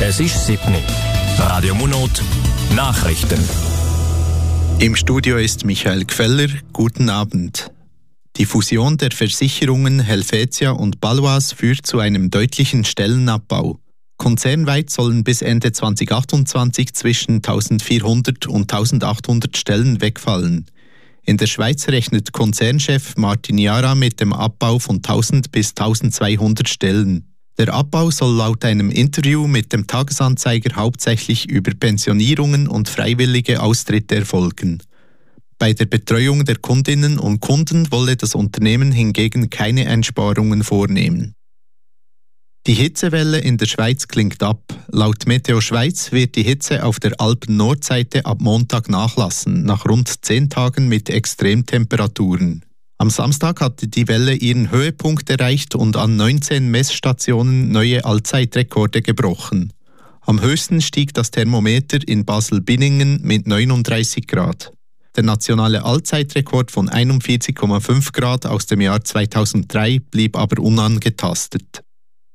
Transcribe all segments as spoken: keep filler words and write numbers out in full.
Es ist sieben. Radio Monot Nachrichten. Im Studio ist Michael Gfeller. Guten Abend. Die Fusion der Versicherungen Helvetia und Baloise führt zu einem deutlichen Stellenabbau. Konzernweit sollen bis Ende zwanzig achtundzwanzig zwischen eintausendvierhundert und eintausendachthundert Stellen wegfallen. In der Schweiz rechnet Konzernchef Martin Jara mit dem Abbau von tausend bis eintausendzweihundert Stellen. Der Abbau soll laut einem Interview mit dem Tagesanzeiger hauptsächlich über Pensionierungen und freiwillige Austritte erfolgen. Bei der Betreuung der Kundinnen und Kunden wolle das Unternehmen hingegen keine Einsparungen vornehmen. Die Hitzewelle in der Schweiz klingt ab. Laut Meteo Schweiz wird die Hitze auf der Alpen-Nordseite ab Montag nachlassen, nach rund zehn Tagen mit Extremtemperaturen. Am Samstag hatte die Welle ihren Höhepunkt erreicht und an neunzehn Messstationen neue Allzeitrekorde gebrochen. Am höchsten stieg das Thermometer in Basel-Binningen mit neununddreißig Grad. Der nationale Allzeitrekord von einundvierzig Komma fünf Grad aus dem Jahr zweitausenddrei blieb aber unangetastet.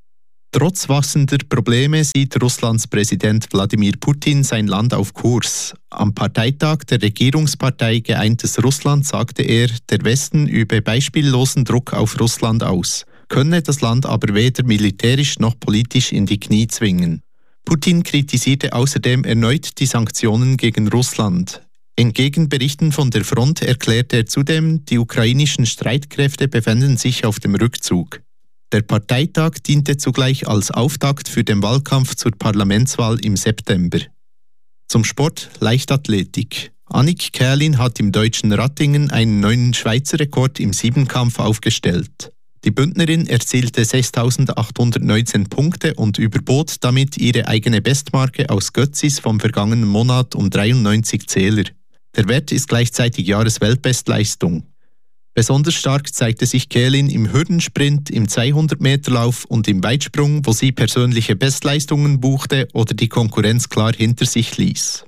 Trotz wachsender Probleme sieht Russlands Präsident Wladimir Putin sein Land auf Kurs. Am Parteitag der Regierungspartei Geeintes Russland sagte er, der Westen übe beispiellosen Druck auf Russland aus, könne das Land aber weder militärisch noch politisch in die Knie zwingen. Putin kritisierte außerdem erneut die Sanktionen gegen Russland. Entgegen Berichten von der Front erklärte er zudem, die ukrainischen Streitkräfte befänden sich auf dem Rückzug. Der Parteitag diente zugleich als Auftakt für den Wahlkampf zur Parlamentswahl im September. Zum Sport Leichtathletik. Annik Kählin hat im deutschen Rattingen einen neuen Schweizer Rekord im Siebenkampf aufgestellt. Die Bündnerin erzielte sechstausendachthundertneunzehn Punkte und überbot damit ihre eigene Bestmarke aus Götzis vom vergangenen Monat um dreiundneunzig Zähler. Der Wert ist gleichzeitig Jahresweltbestleistung. Besonders stark zeigte sich Kählin im Hürdensprint, im zweihundert-Meter-Lauf und im Weitsprung, wo sie persönliche Bestleistungen buchte oder die Konkurrenz klar hinter sich ließ.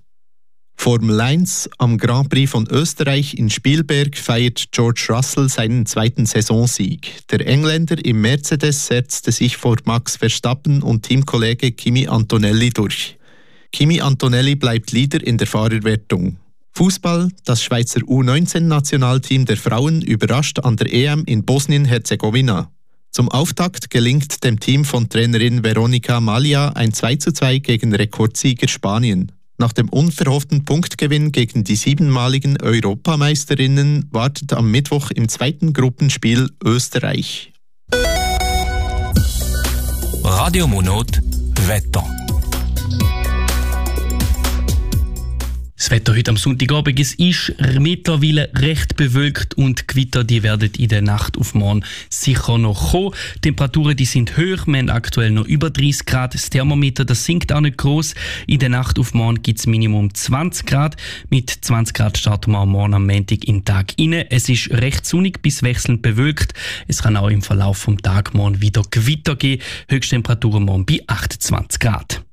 Formel eins. Am Grand Prix von Österreich in Spielberg feiert George Russell seinen zweiten Saisonsieg. Der Engländer im Mercedes setzte sich vor Max Verstappen und Teamkollege Kimi Antonelli durch. Kimi Antonelli bleibt Leader in der Fahrerwertung. Fußball. Das Schweizer U neunzehn-Nationalteam der Frauen überrascht an der E M in Bosnien-Herzegowina. Zum Auftakt gelingt dem Team von Trainerin Veronika Malia ein zwei zu zwei gegen Rekordsieger Spanien. Nach dem unverhofften Punktgewinn gegen die siebenmaligen Europameisterinnen wartet am Mittwoch im zweiten Gruppenspiel Österreich. Radio Monot Wetter. Das Wetter heute am Sonntagabend es ist mittlerweile recht bewölkt und Gewitter die werden in der Nacht auf morgen sicher noch kommen. Die Temperaturen die sind hoch, wir haben aktuell noch über dreißig Grad. Das Thermometer das sinkt auch nicht gross. In der Nacht auf morgen gibt es Minimum zwanzig Grad. Mit zwanzig Grad starten wir am Morgen am Montag in den Tag rein. Es ist recht sonnig bis wechselnd bewölkt. Es kann auch im Verlauf des Tages morgen wieder Gewitter geben. Höchsttemperaturen morgen bei achtundzwanzig Grad.